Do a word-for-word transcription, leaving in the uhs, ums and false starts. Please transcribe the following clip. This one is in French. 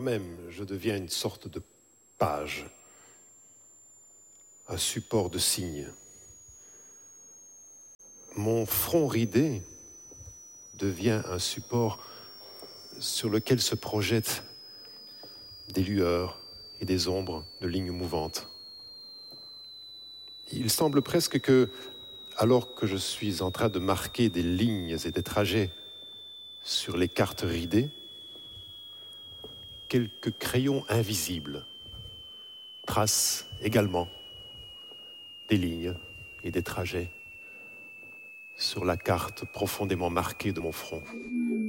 moi-même, je deviens une sorte de page, un support de signes. Mon front ridé devient un support sur lequel se projettent des lueurs et des ombres de lignes mouvantes. Il semble presque que, alors que je suis en train de marquer des lignes et des trajets sur les cartes ridées, quelques crayons invisibles tracent également des lignes et des trajets sur la carte profondément marquée de mon front.